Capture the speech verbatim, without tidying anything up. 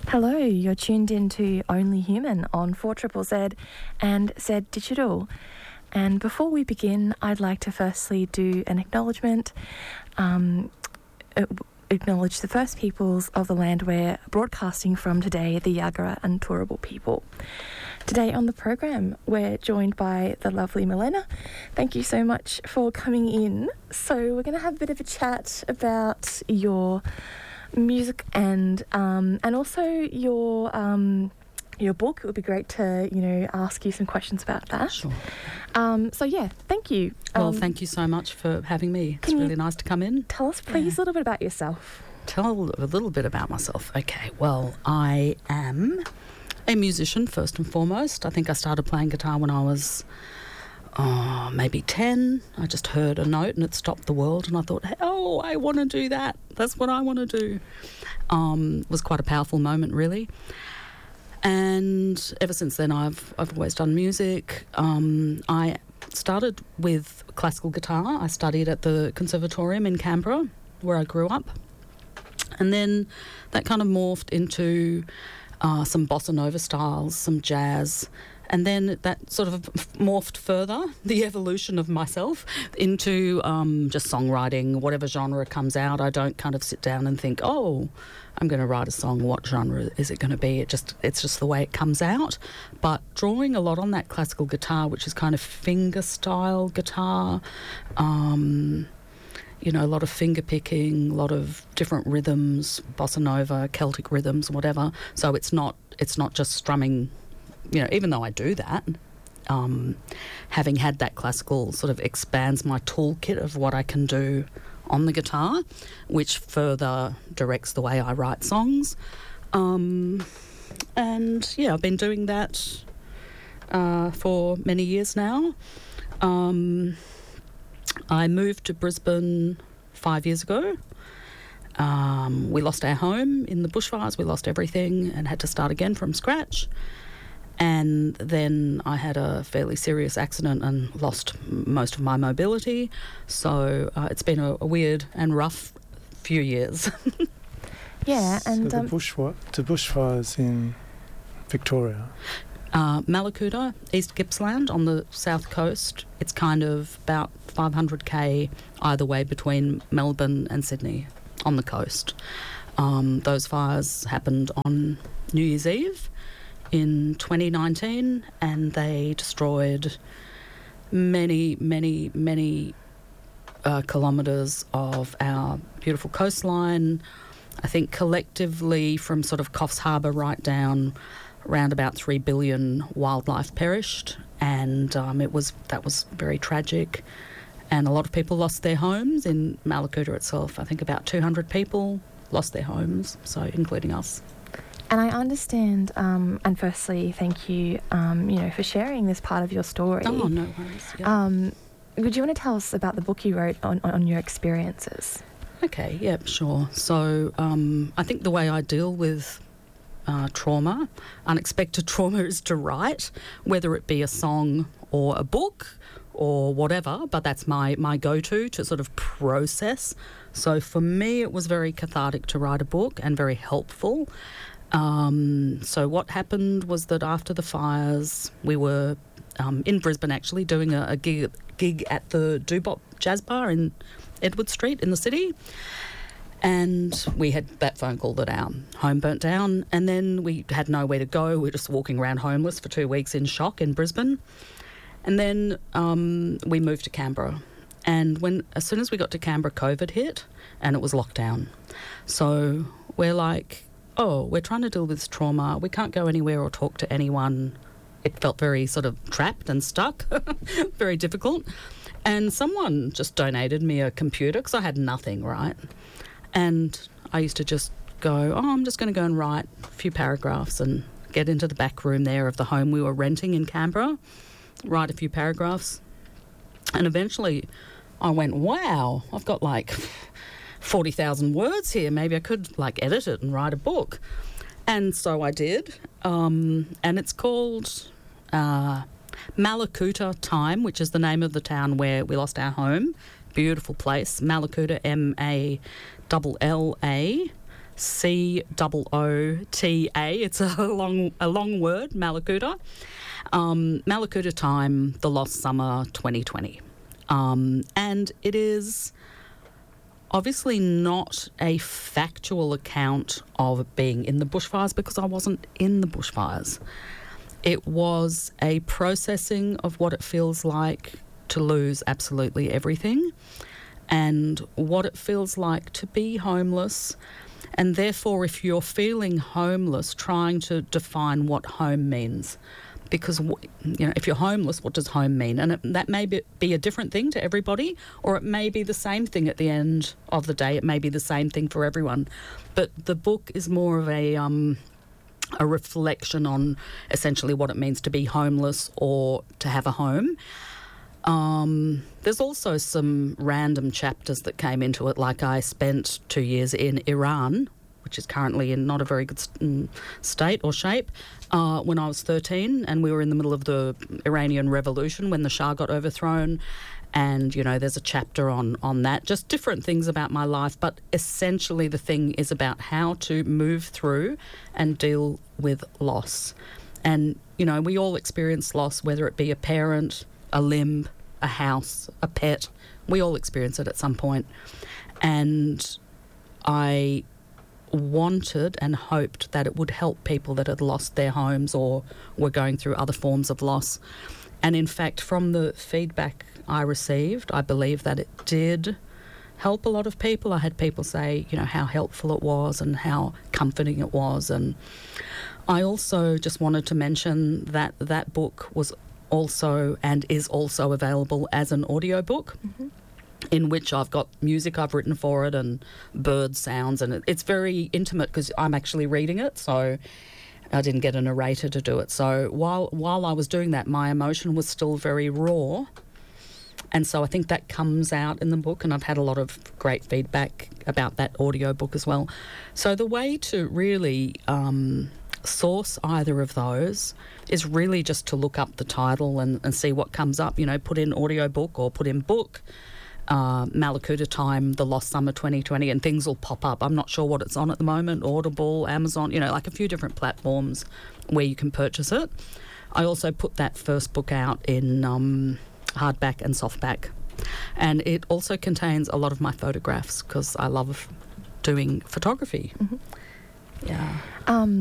Hello, you're tuned in to Only Human on four Z Z Z and Z Digital. And before we begin, I'd like to firstly do an acknowledgement, um, acknowledge the first peoples of the land we're broadcasting from today, the Yagara and Turrbal people. Today on the program, we're joined by the lovely Milena. Thank you so much for coming in. So we're going to have a bit of a chat about your music and um, and also your um, your book. It would be great to, you know, ask you some questions about that. Sure. Um, so yeah, thank you. Well, um, thank you so much for having me. It's really nice to come in. Tell us, please, yeah. a little bit about yourself. Tell a little bit about myself. Okay, well, I am a musician first and foremost. I think I started playing guitar when I was oh, maybe ten. I just heard a note and it stopped the world, and I thought, oh, I want to do that. That's what I want to do. Um, it was quite a powerful moment, really. And ever since then, I've I've always done music. Um, I started with classical guitar. I studied at the Conservatorium in Canberra, where I grew up. And then that kind of morphed into uh, some bossa nova styles, some jazz. And then that sort of morphed further, the evolution of myself, into um, just songwriting, whatever genre comes out. I don't kind of sit down and think, oh, I'm going to write a song. What genre is it going to be? It just it's just the way it comes out. But drawing a lot on that classical guitar, which is kind of finger style guitar, um, you know, a lot of finger picking, a lot of different rhythms, bossa nova, Celtic rhythms, whatever. So it's not it's not just strumming. You know, even though I do that, um, having had that classical sort of expands my toolkit of what I can do on the guitar, which further directs the way I write songs. Um, and, yeah, I've been doing that uh, for many years now. Um, I moved to Brisbane five years ago. Um, we lost our home in the bushfires. We lost everything and had to start again from scratch. And then I had a fairly serious accident and lost most of my mobility. So uh, it's been a, a weird and rough few years. Yeah, and so the um, bush what the bushfires in Victoria. Uh, Mallacoota, East Gippsland on the south coast. It's kind of about five hundred k either way between Melbourne and Sydney on the coast. Um, those fires happened on New Year's Eve in twenty nineteen, and they destroyed many, many, many uh, kilometres of our beautiful coastline. I think collectively from sort of Coffs Harbour right down, around about three billion wildlife perished, and um, it was that was very tragic. And a lot of people lost their homes in Mallacoota itself. I think about two hundred people lost their homes, so including us. And I understand, um, and firstly, thank you, um, you know, for sharing this part of your story. Oh, no worries. Yeah. Um, would you want to tell us about the book you wrote on, on your experiences? Okay, yeah, sure. So um, I think the way I deal with uh, trauma, unexpected trauma, is to write, whether it be a song or a book or whatever, but that's my, my go-to to sort of process. So for me, it was very cathartic to write a book and very helpful. Um, so what happened was that after the fires, we were um, in Brisbane actually doing a, a gig, gig at the Doobop Jazz Bar in Edward Street in the city. And we had that phone call that our home burnt down, and then we had nowhere to go. We were just walking around homeless for two weeks in shock in Brisbane. And then um, we moved to Canberra. And when as soon as we got to Canberra, COVID hit and it was lockdown. So we're like, oh, we're trying to deal with this trauma. We can't go anywhere or talk to anyone. It felt very sort of trapped and stuck, very difficult. And someone just donated me a computer because I had nothing, right? And I used to just go, oh, I'm just going to go and write a few paragraphs and get into the back room there of the home we were renting in Canberra, write a few paragraphs. And eventually I went, wow, I've got like forty thousand words here. Maybe I could like edit it and write a book. And so I did. Um, and it's called uh, Mallacoota Time, which is the name of the town where we lost our home. Beautiful place. Mallacoota, M A L L A C O O T A. It's a long a long word, Malakuta. Um, Malakuta Time, The Lost Summer twenty twenty. Um, and it is obviously not a factual account of being in the bushfires because I wasn't in the bushfires. It was a processing of what it feels like to lose absolutely everything and what it feels like to be homeless. And therefore, if you're feeling homeless, trying to define what home means. Because, you know, if you're homeless, what does home mean? And it, that may be, be a different thing to everybody, or it may be the same thing at the end of the day. It may be the same thing for everyone. But the book is more of a um, a reflection on essentially what it means to be homeless or to have a home. Um, there's also some random chapters that came into it, like I spent two years in Iran, which is currently in not a very good st- state or shape, uh, when I was thirteen, and we were in the middle of the Iranian Revolution when the Shah got overthrown. And, you know, there's a chapter on, on that, just different things about my life. But essentially the thing is about how to move through and deal with loss. And, you know, we all experience loss, whether it be a parent, a limb, a house, a pet. We all experience it at some point. And I wanted and hoped that it would help people that had lost their homes or were going through other forms of loss. And in fact, from the feedback I received, I believe that it did help a lot of people. I had people say, you know, how helpful it was and how comforting it was. And I also just wanted to mention that that book was also and is also available as an audiobook. Mm-hmm. In which I've got music I've written for it and bird sounds, and it's very intimate because I'm actually reading it, so I didn't get a narrator to do it. So while while I was doing that, my emotion was still very raw, and so I think that comes out in the book, and I've had a lot of great feedback about that audio book as well. So the way to really um, source either of those is really just to look up the title and, and see what comes up. You know, put in audio book or put in book. Uh, Malakuta Time, The Lost Summer twenty twenty, and things will pop up. I'm not sure what it's on at the moment, Audible, Amazon, you know, like a few different platforms where you can purchase it. I also put that first book out in um, hardback and softback. And it also contains a lot of my photographs because I love doing photography. Mm-hmm. Yeah. Um,